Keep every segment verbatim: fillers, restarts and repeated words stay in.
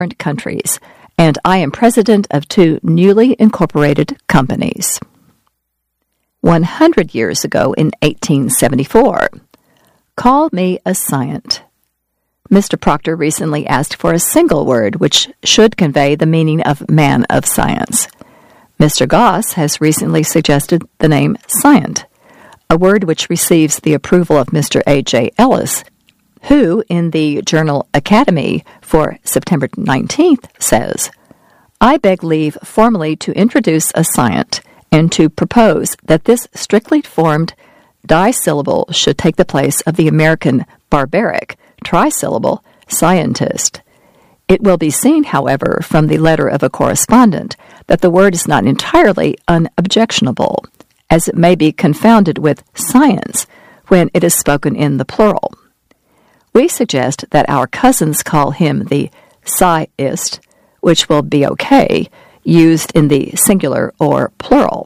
countries, and I am president of two newly incorporated companies. One hundred years ago in eighteen seventy-four, call me a scient. Mister Proctor recently asked for a single word which should convey the meaning of man of science. Mister Goss has recently suggested the name scient, a word which receives the approval of Mister A J Ellis, who, in the journal Academy for September nineteenth, says, I beg leave formally to introduce a scient and to propose that this strictly formed disyllable should take the place of the American barbaric trisyllable scientist. It will be seen, however, from the letter of a correspondent that the word is not entirely unobjectionable, as it may be confounded with science when it is spoken in the plural. We suggest that our cousins call him the sciist, which will be okay, used in the singular or plural.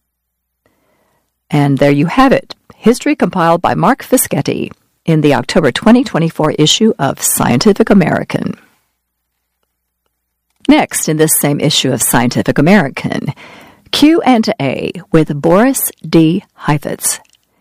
And there you have it, history compiled by Mark Fischetti in the October twenty twenty-four issue of Scientific American. Next, in this same issue of Scientific American, Q and A with Boris D. Heifetz.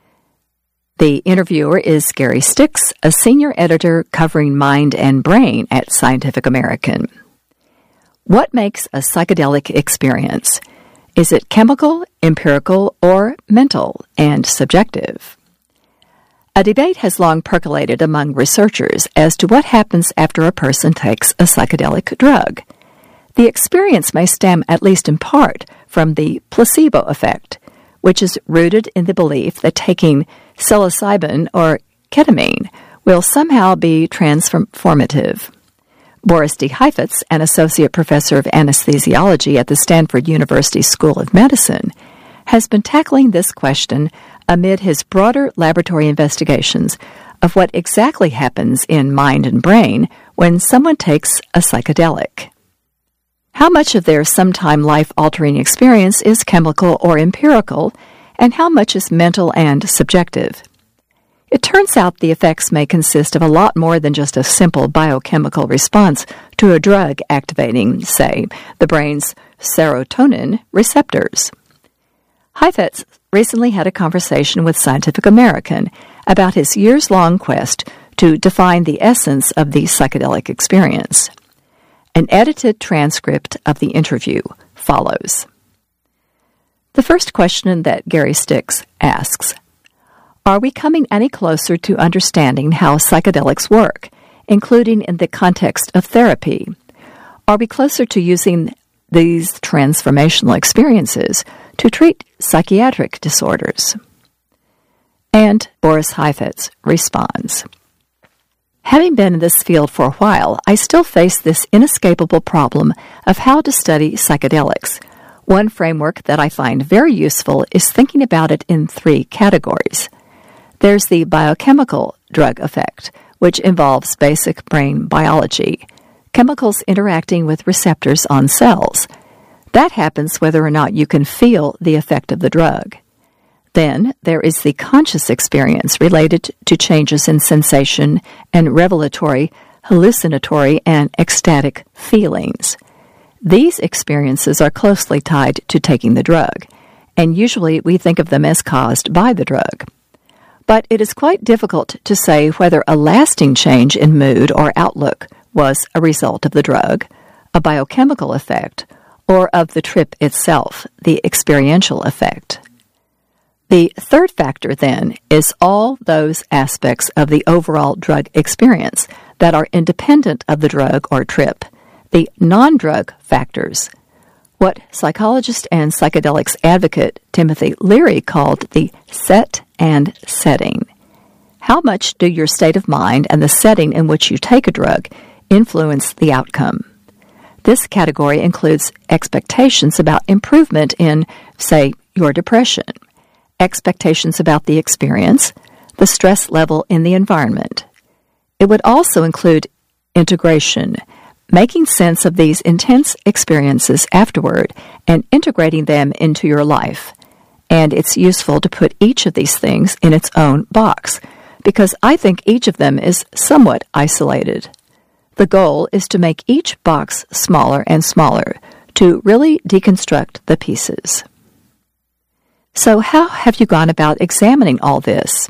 The interviewer is Gary Stix, a senior editor covering mind and brain at Scientific American. What makes a psychedelic experience? Is it chemical, empirical, or mental and subjective? A debate has long percolated among researchers as to what happens after a person takes a psychedelic drug. The experience may stem, at least in part, from the placebo effect, which is rooted in the belief that taking psilocybin or ketamine will somehow be transformative. Boris D. Heifetz, an associate professor of anesthesiology at the Stanford University School of Medicine, has been tackling this question amid his broader laboratory investigations of what exactly happens in mind and brain when someone takes a psychedelic. How much of their sometime life-altering experience is chemical or empirical, and how much is mental and subjective? It turns out the effects may consist of a lot more than just a simple biochemical response to a drug activating, say, the brain's serotonin receptors. Heifetz recently had a conversation with Scientific American about his years-long quest to define the essence of the psychedelic experience. An edited transcript of the interview follows. The first question that Gary Stix asks, are we coming any closer to understanding how psychedelics work, including in the context of therapy? Are we closer to using these transformational experiences to treat psychiatric disorders? And Boris Heifetz responds, having been in this field for a while, I still face this inescapable problem of how to study psychedelics. One framework that I find very useful is thinking about it in three categories. There's the biochemical drug effect, which involves basic brain biology, chemicals interacting with receptors on cells. That happens whether or not you can feel the effect of the drug. Then there is the conscious experience related to changes in sensation and revelatory, hallucinatory, and ecstatic feelings. These experiences are closely tied to taking the drug, and usually we think of them as caused by the drug. But it is quite difficult to say whether a lasting change in mood or outlook was a result of the drug, a biochemical effect, or of the trip itself, the experiential effect. The third factor, then, is all those aspects of the overall drug experience that are independent of the drug or trip, the non-drug factors, what psychologist and psychedelics advocate Timothy Leary called the set and setting. How much do your state of mind and the setting in which you take a drug influence the outcome? This category includes expectations about improvement in, say, your depression, expectations about the experience, the stress level in the environment. It would also include integration, making sense of these intense experiences afterward and integrating them into your life. And it's useful to put each of these things in its own box, because I think each of them is somewhat isolated. The goal is to make each box smaller and smaller to really deconstruct the pieces. So how have you gone about examining all this?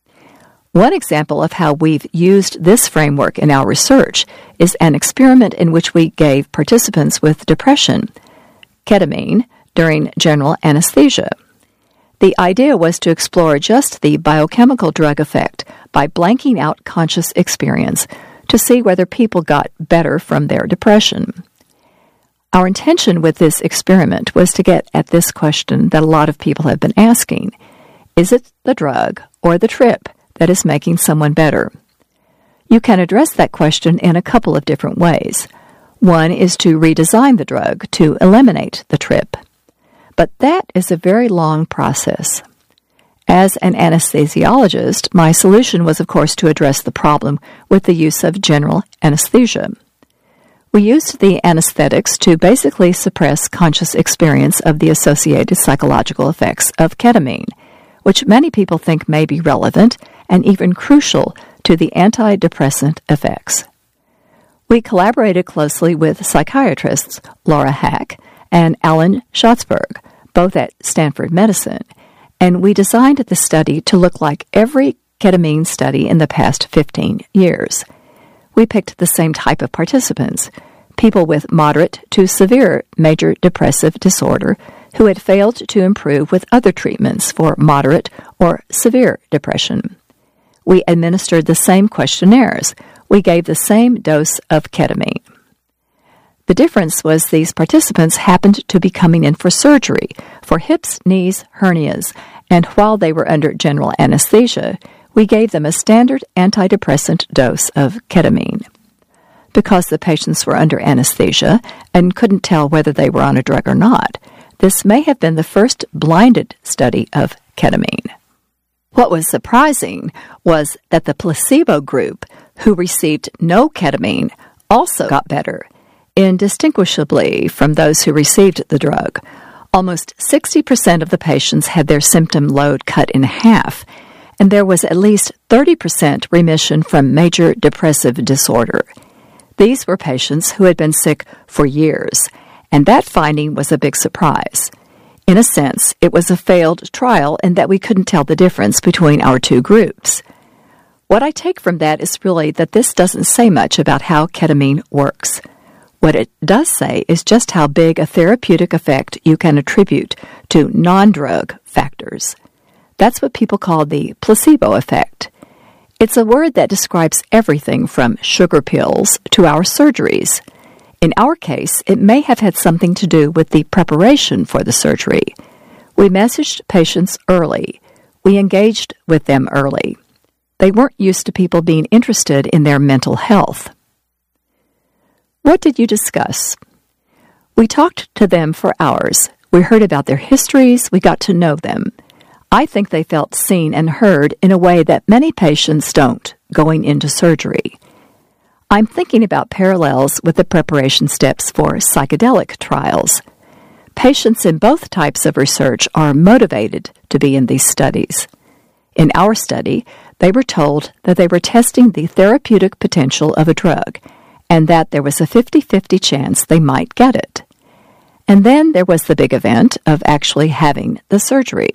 One example of how we've used this framework in our research is an experiment in which we gave participants with depression ketamine during general anesthesia. The idea was to explore just the biochemical drug effect by blanking out conscious experience to see whether people got better from their depression. Our intention with this experiment was to get at this question that a lot of people have been asking. Is it the drug or the trip that is making someone better? You can address that question in a couple of different ways. One is to redesign the drug to eliminate the trip. But that is a very long process. As an anesthesiologist, my solution was, of course, to address the problem with the use of general anesthesia. We used the anesthetics to basically suppress conscious experience of the associated psychological effects of ketamine, which many people think may be relevant and even crucial to the antidepressant effects. We collaborated closely with psychiatrists Laura Hack and Alan Schatzberg, both at Stanford Medicine, and we designed the study to look like every ketamine study in the past fifteen years. We picked the same type of participants, people with moderate to severe major depressive disorder who had failed to improve with other treatments for moderate or severe depression. We administered the same questionnaires. We gave the same dose of ketamine. The difference was these participants happened to be coming in for surgery for hips, knees, hernias, and while they were under general anesthesia, we gave them a standard antidepressant dose of ketamine. Because the patients were under anesthesia and couldn't tell whether they were on a drug or not, this may have been the first blinded study of ketamine. What was surprising was that the placebo group, who received no ketamine, also got better, indistinguishably from those who received the drug. Almost sixty percent of the patients had their symptom load cut in half, and there was at least thirty percent remission from major depressive disorder. These were patients who had been sick for years, and that finding was a big surprise. In a sense, it was a failed trial in that we couldn't tell the difference between our two groups. What I take from that is really that this doesn't say much about how ketamine works. What it does say is just how big a therapeutic effect you can attribute to non-drug factors. That's what people call the placebo effect. It's a word that describes everything from sugar pills to our surgeries. In our case, it may have had something to do with the preparation for the surgery. We messaged patients early. We engaged with them early. They weren't used to people being interested in their mental health. What did you discuss? We talked to them for hours. We heard about their histories. We got to know them. I think they felt seen and heard in a way that many patients don't going into surgery. I'm thinking about parallels with the preparation steps for psychedelic trials. Patients in both types of research are motivated to be in these studies. In our study, they were told that they were testing the therapeutic potential of a drug and that there was a fifty-fifty chance they might get it. And then there was the big event of actually having the surgery.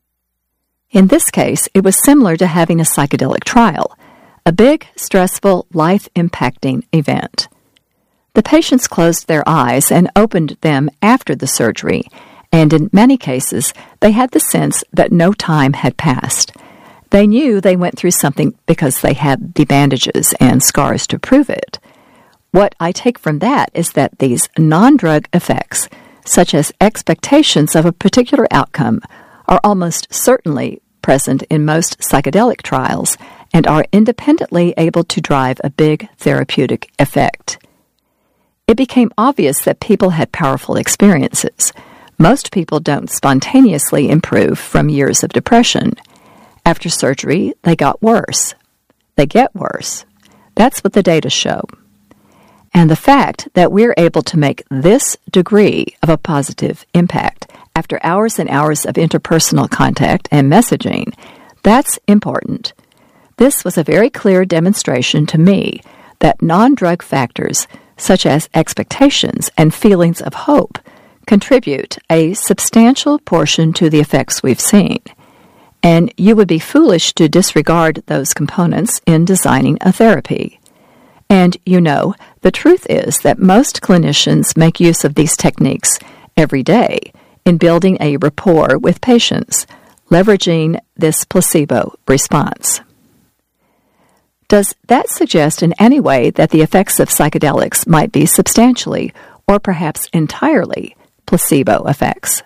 In this case, it was similar to having a psychedelic trial, a big, stressful, life-impacting event. The patients closed their eyes and opened them after the surgery, and in many cases, they had the sense that no time had passed. They knew they went through something because they had the bandages and scars to prove it. What I take from that is that these non-drug effects, such as expectations of a particular outcome, are almost certainly present in most psychedelic trials and are independently able to drive a big therapeutic effect. It became obvious that people had powerful experiences. Most people don't spontaneously improve from years of depression. After surgery, they got worse. They get worse. That's what the data show. And the fact that we're able to make this degree of a positive impact after hours and hours of interpersonal contact and messaging, that's important. This was a very clear demonstration to me that non-drug factors, such as expectations and feelings of hope, contribute a substantial portion to the effects we've seen, and you would be foolish to disregard those components in designing a therapy. And, you know, the truth is that most clinicians make use of these techniques every day in building a rapport with patients, leveraging this placebo response. Does that suggest in any way that the effects of psychedelics might be substantially, or perhaps entirely, placebo effects?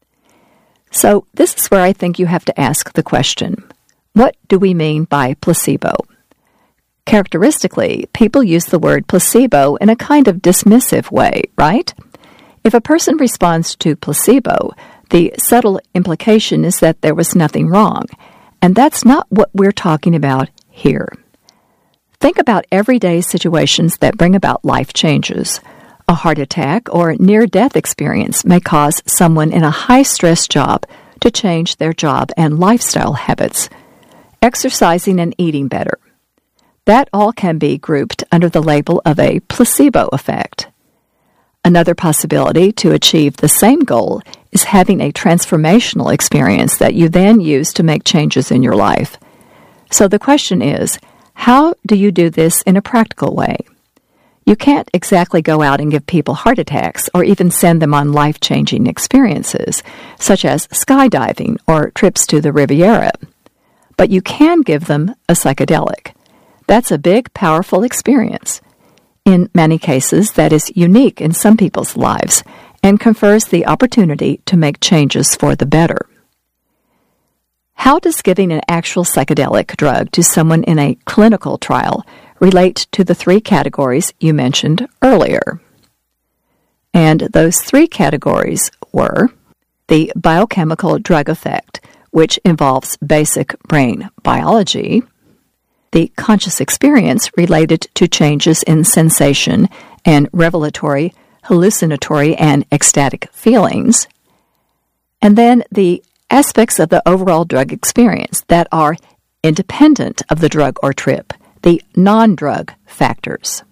So this is where I think you have to ask the question, what do we mean by placebo? Characteristically, people use the word placebo in a kind of dismissive way, right? If a person responds to placebo, the subtle implication is that there was nothing wrong, and that's not what we're talking about here. Think about everyday situations that bring about life changes. A heart attack or near-death experience may cause someone in a high-stress job to change their job and lifestyle habits, exercising and eating better. That all can be grouped under the label of a placebo effect. Another possibility to achieve the same goal is having a transformational experience that you then use to make changes in your life. So the question is, how do you do this in a practical way? You can't exactly go out and give people heart attacks or even send them on life-changing experiences, such as skydiving or trips to the Riviera. But you can give them a psychedelic. That's a big, powerful experience. In many cases, that is unique in some people's lives and confers the opportunity to make changes for the better. How does giving an actual psychedelic drug to someone in a clinical trial relate to the three categories you mentioned earlier? And those three categories were the biochemical drug effect, which involves basic brain biology, the conscious experience related to changes in sensation and revelatory, hallucinatory, and ecstatic feelings, and then the aspects of the overall drug experience that are independent of the drug or trip, the non-drug factors.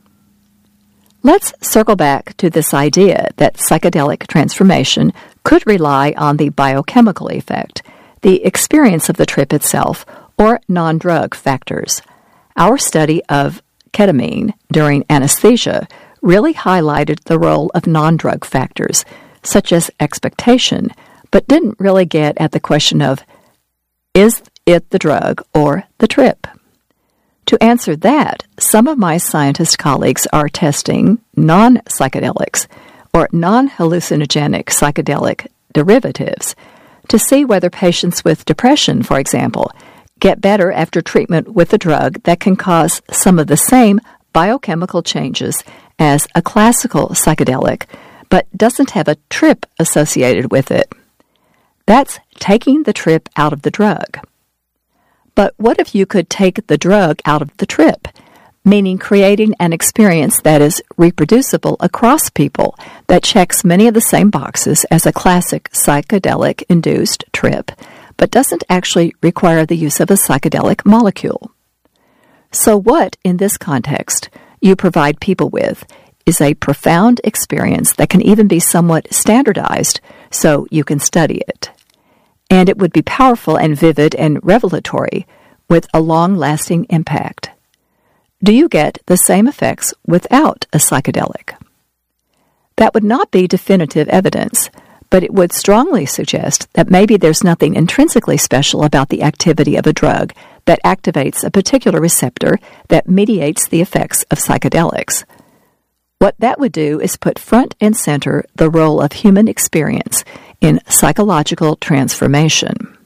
Let's circle back to this idea that psychedelic transformation could rely on the biochemical effect, the experience of the trip itself, or non-drug factors. Our study of ketamine during anesthesia really highlighted the role of non-drug factors, such as expectation, but didn't really get at the question of, is it the drug or the trip? To answer that, some of my scientist colleagues are testing non-psychedelics or non-hallucinogenic psychedelic derivatives to see whether patients with depression, for example, get better after treatment with a drug that can cause some of the same biochemical changes as a classical psychedelic, but doesn't have a trip associated with it. That's taking the trip out of the drug. But what if you could take the drug out of the trip, meaning creating an experience that is reproducible across people, that checks many of the same boxes as a classic psychedelic-induced trip, but doesn't actually require the use of a psychedelic molecule? So what, in this context, you provide people with is a profound experience that can even be somewhat standardized so you can study it. And it would be powerful and vivid and revelatory with a long-lasting impact. Do you get the same effects without a psychedelic? That would not be definitive evidence, but it would strongly suggest that maybe there's nothing intrinsically special about the activity of a drug that activates a particular receptor that mediates the effects of psychedelics. What that would do is put front and center the role of human experience in psychological transformation.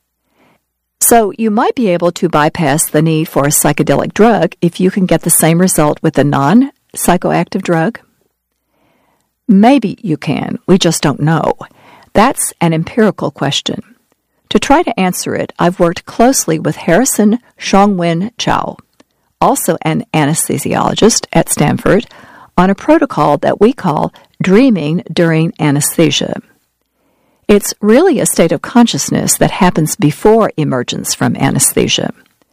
So you might be able to bypass the need for a psychedelic drug if you can get the same result with a non-psychoactive drug? Maybe you can. We just don't know. That's an empirical question. To try to answer it, I've worked closely with Harrison Xiongwen Chow, also an anesthesiologist at Stanford, on a protocol that we call dreaming during anesthesia. It's really a state of consciousness that happens before emergence from anesthesia,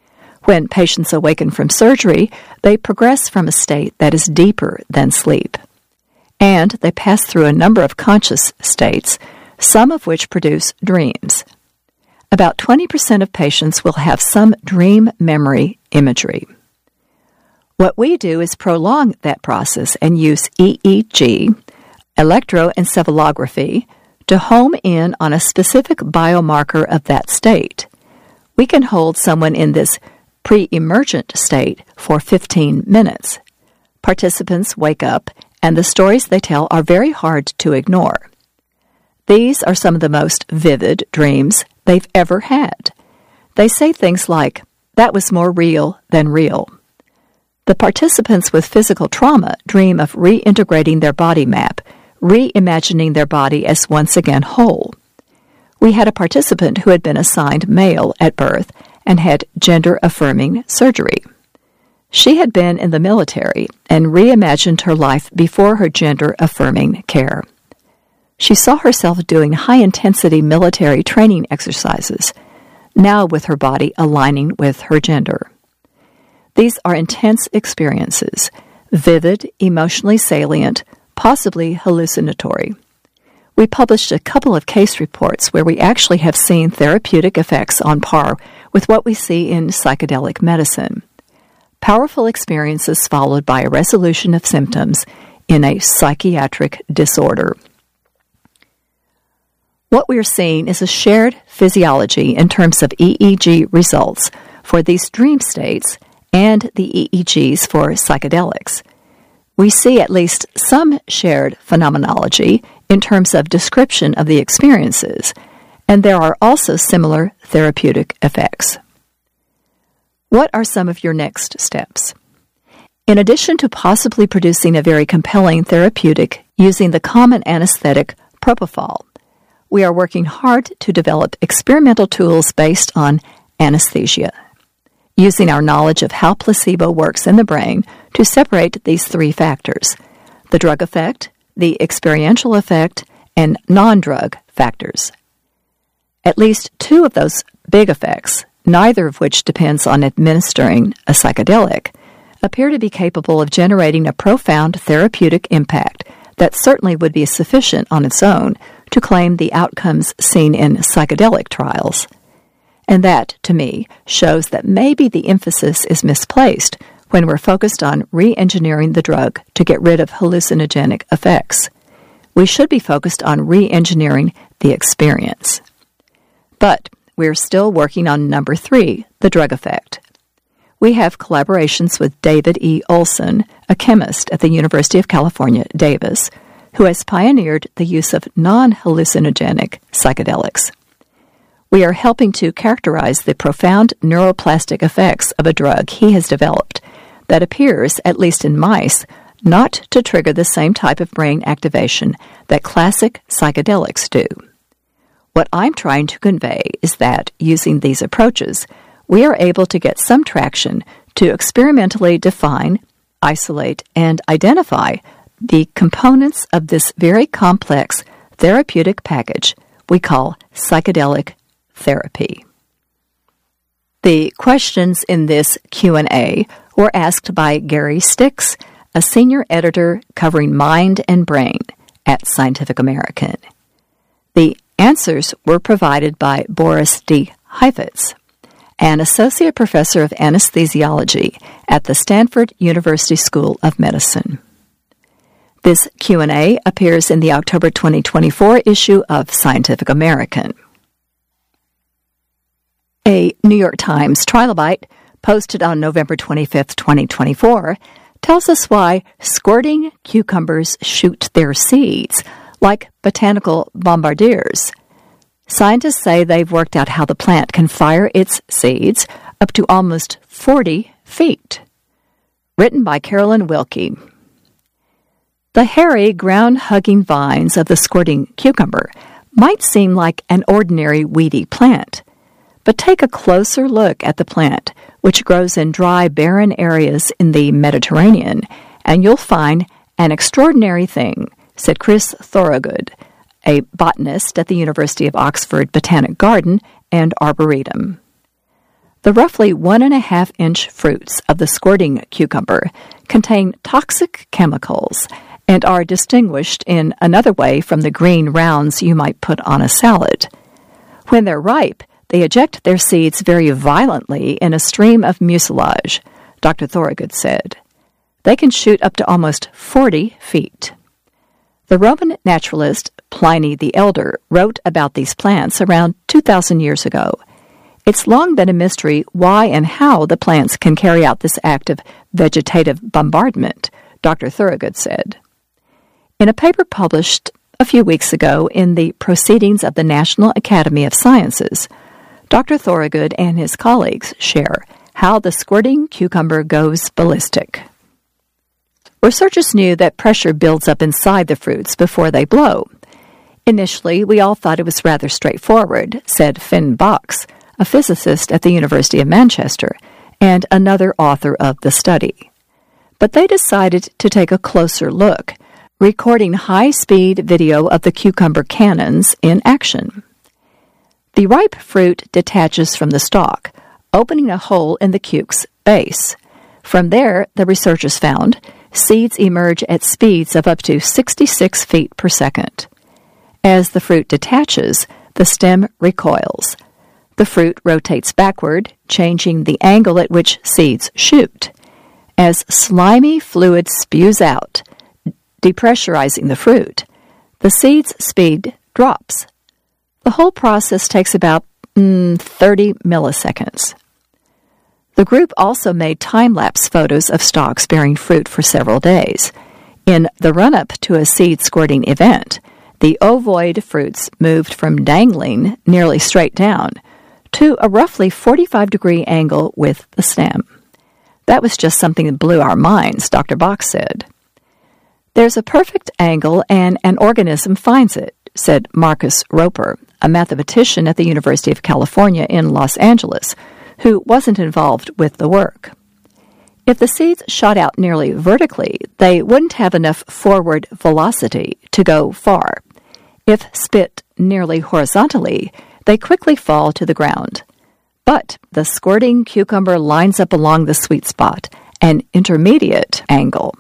When patients awaken from surgery, they progress from a state that is deeper than sleep. And they pass through a number of conscious states, some of which produce dreams. About twenty percent of patients will have some dream memory imagery. What we do is prolong that process and use E E G, electroencephalography, to home in on a specific biomarker of that state. We can hold someone in this pre-emergent state for fifteen minutes. Participants wake up, and the stories they tell are very hard to ignore. These are some of the most vivid dreams they've ever had. They say things like, "That was more real than real." The participants with physical trauma dream of reintegrating their body map, reimagining their body as once again whole. We had a participant who had been assigned male at birth and had gender-affirming surgery. She had been in the military and reimagined her life before her gender-affirming care. She saw herself doing high-intensity military training exercises, now with her body aligning with her gender. These are intense experiences, vivid, emotionally salient, possibly hallucinatory. We published a couple of case reports where we actually have seen therapeutic effects on par with what we see in psychedelic medicine. Powerful experiences followed by a resolution of symptoms in a psychiatric disorder. What we're seeing is a shared physiology in terms of E E G results for these dream states and the E E Gs for psychedelics. We see at least some shared phenomenology in terms of description of the experiences, and there are also similar therapeutic effects. What are some of your next steps? In addition to possibly producing a very compelling therapeutic using the common anesthetic propofol, we are working hard to develop experimental tools based on anesthesia, using our knowledge of how placebo works in the brain to separate these three factors: the drug effect, the experiential effect, and non-drug factors. At least two of those big effects, neither of which depends on administering a psychedelic, appear to be capable of generating a profound therapeutic impact that certainly would be sufficient on its own to claim the outcomes seen in psychedelic trials. And that, to me, shows that maybe the emphasis is misplaced when we're focused on re-engineering the drug to get rid of hallucinogenic effects. We should be focused on re-engineering the experience. But we're still working on number three, the drug effect. We have collaborations with David E. Olson, a chemist at the University of California, Davis, who has pioneered the use of non-hallucinogenic psychedelics. We are helping to characterize the profound neuroplastic effects of a drug he has developed that appears, at least in mice, not to trigger the same type of brain activation that classic psychedelics do. What I'm trying to convey is that, using these approaches, we are able to get some traction to experimentally define, isolate, and identify the components of this very complex therapeutic package we call psychedelic therapy. The questions in this Q and A were asked by Gary Sticks, a senior editor covering mind and brain at Scientific American. The answers were provided by Boris D. Heifetz, an associate professor of anesthesiology at the Stanford University School of Medicine. This Q and A appears in the October twenty twenty-four issue of Scientific American. A New York Times trilobite posted on November twenty-fifth, twenty twenty-four, tells us why squirting cucumbers shoot their seeds like botanical bombardiers. Scientists say they've worked out how the plant can fire its seeds up to almost forty feet. Written by Carolyn Wilkie. The hairy, ground-hugging vines of the squirting cucumber might seem like an ordinary weedy plant, but take a closer look at the plant, which grows in dry, barren areas in the Mediterranean, and you'll find an extraordinary thing, said Chris Thorogood, a botanist at the University of Oxford Botanic Garden and Arboretum. The roughly one and a half inch fruits of the squirting cucumber contain toxic chemicals and are distinguished in another way from the green rounds you might put on a salad. When they're ripe, they eject their seeds very violently in a stream of mucilage, Doctor Thorogood said. They can shoot up to almost forty feet. The Roman naturalist Pliny the Elder wrote about these plants around two thousand years ago. It's long been a mystery why and how the plants can carry out this act of vegetative bombardment, Doctor Thorogood said. In a paper published a few weeks ago in the Proceedings of the National Academy of Sciences, Doctor Thorogood and his colleagues share how the squirting cucumber goes ballistic. Researchers knew that pressure builds up inside the fruits before they blow. Initially, we all thought it was rather straightforward, said Finn Box, a physicist at the University of Manchester, and another author of the study. But they decided to take a closer look, recording high-speed video of the cucumber cannons in action. The ripe fruit detaches from the stalk, opening a hole in the cuke's base. From there, the researchers found, seeds emerge at speeds of up to sixty-six feet per second. As the fruit detaches, the stem recoils. The fruit rotates backward, changing the angle at which seeds shoot. As slimy fluid spews out, depressurizing the fruit, the seed's speed drops. The whole process takes about mm, thirty milliseconds. The group also made time-lapse photos of stalks bearing fruit for several days. In the run-up to a seed-squirting event, the ovoid fruits moved from dangling nearly straight down to a roughly forty-five degree angle with the stem. That was just something that blew our minds, Doctor Box said. There's a perfect angle and an organism finds it, said Marcus Roper, a mathematician at the University of California in Los Angeles, who wasn't involved with the work. If the seeds shot out nearly vertically, they wouldn't have enough forward velocity to go far. If spit nearly horizontally, they quickly fall to the ground. But the squirting cucumber lines up along the sweet spot, an intermediate angle.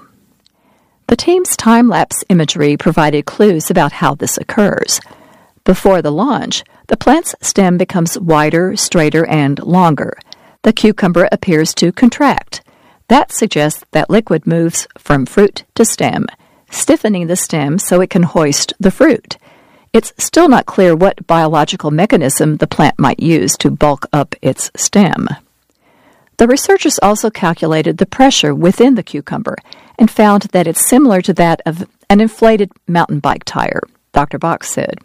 The team's time-lapse imagery provided clues about how this occurs. Before the launch, the plant's stem becomes wider, straighter, and longer. The cucumber appears to contract. That suggests that liquid moves from fruit to stem, stiffening the stem so it can hoist the fruit. It's still not clear what biological mechanism the plant might use to bulk up its stem. The researchers also calculated the pressure within the cucumber and found that it's similar to that of an inflated mountain bike tire, Doctor Box said.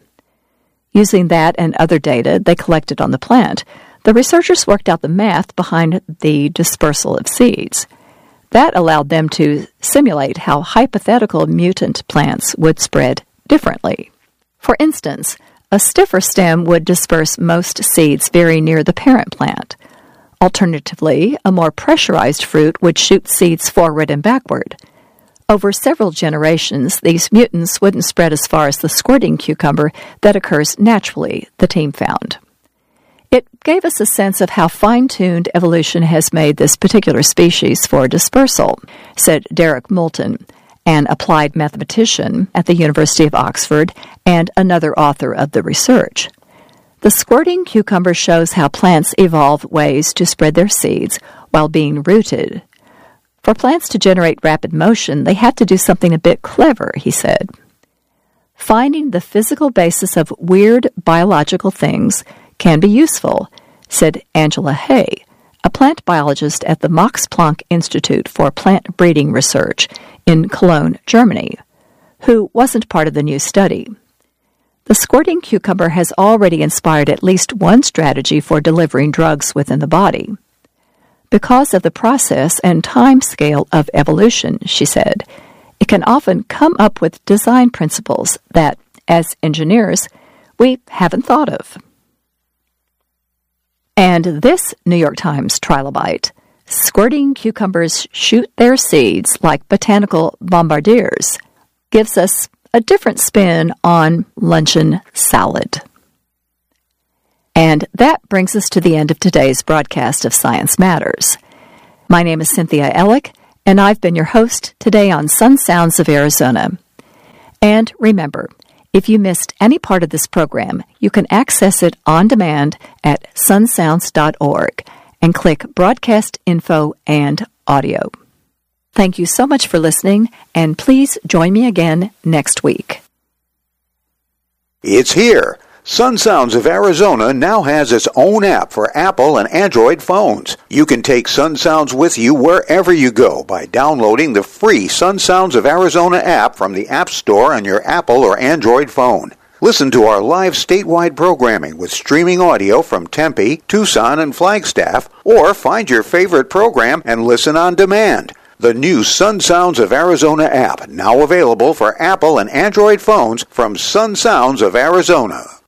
Using that and other data they collected on the plant, the researchers worked out the math behind the dispersal of seeds. That allowed them to simulate how hypothetical mutant plants would spread differently. For instance, a stiffer stem would disperse most seeds very near the parent plant. Alternatively, a more pressurized fruit would shoot seeds forward and backward. Over several generations, these mutants wouldn't spread as far as the squirting cucumber that occurs naturally, the team found. It gave us a sense of how fine-tuned evolution has made this particular species for dispersal, said Derek Moulton, an applied mathematician at the University of Oxford and another author of the research. The squirting cucumber shows how plants evolve ways to spread their seeds while being rooted. For plants to generate rapid motion, they had to do something a bit clever, he said. Finding the physical basis of weird biological things can be useful, said Angela Hay, a plant biologist at the Max Planck Institute for Plant Breeding Research in Cologne, Germany, who wasn't part of the new study. The squirting cucumber has already inspired at least one strategy for delivering drugs within the body. Because of the process and time scale of evolution, she said, it can often come up with design principles that, as engineers, we haven't thought of. And this New York Times trilobite, squirting cucumbers shoot their seeds like botanical bombardiers, gives us a different spin on luncheon salad. And that brings us to the end of today's broadcast of Science Matters. My name is Cynthia Ellick, and I've been your host today on Sun Sounds of Arizona. And remember, if you missed any part of this program, you can access it on demand at sun sounds dot org and click Broadcast Info and Audio. Thank you so much for listening, and please join me again next week. It's here. Sun Sounds of Arizona now has its own app for Apple and Android phones. You can take Sun Sounds with you wherever you go by downloading the free Sun Sounds of Arizona app from the App Store on your Apple or Android phone. Listen to our live statewide programming with streaming audio from Tempe, Tucson, and Flagstaff, or find your favorite program and listen on demand. The new Sun Sounds of Arizona app, now available for Apple and Android phones from Sun Sounds of Arizona.